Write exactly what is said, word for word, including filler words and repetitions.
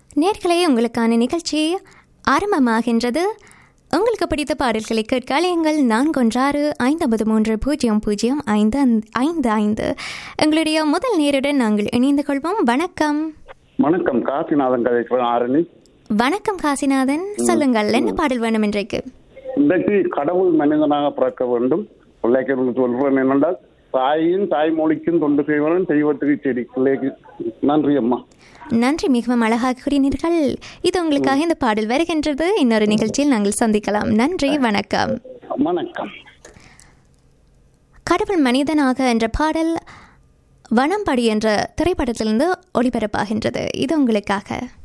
நேர்களே, உங்களுக்கான நிகழ்ச்சி ஆரம்பமாகின்றது. உங்களுக்கு பிடித்த பாடல்களை கேட்க எங்கள் நான்கொன்றாறு ஐந்து மூன்று பூஜ்ஜியம் பூஜ்ஜியம் ஐந்து ஐந்து ஐந்து எங்களுடைய முதல் நேருடன் நாங்கள் இணைந்து கொள்வோம். வணக்கம். வணக்கம், காசிநாதன் கதைக்கிறேன் ஆரணி. வணக்கம் காசிநாதன், சொல்லுங்கள், என்ன பாடல் வேணும் இன்றைக்கு? இன்றைக்கு கடவுள் மனிதனாக பிறக்க வேண்டும். பிள்ளைக்கு சொல்றேன் என்னென்றால், தாயின் தாய்மொழிக்கும் தொண்டு செய்வன் தெய்வத்துக்கு செடி பிள்ளைக்கு. நன்றி அம்மா. நன்றி, மிகவும் அழகாக கூறினீர்கள். இது உங்களுக்காக இந்த பாடல் வருகின்றது. இன்னொரு நிகழ்ச்சியில் நாங்கள் சந்திக்கலாம். நன்றி, வணக்கம். வணக்கம். கடவுள் மனிதனாக என்ற பாடல் வனம்படி என்ற திரைப்படத்திலிருந்து ஒளிபரப்பாகின்றது. இது உங்களுக்காக.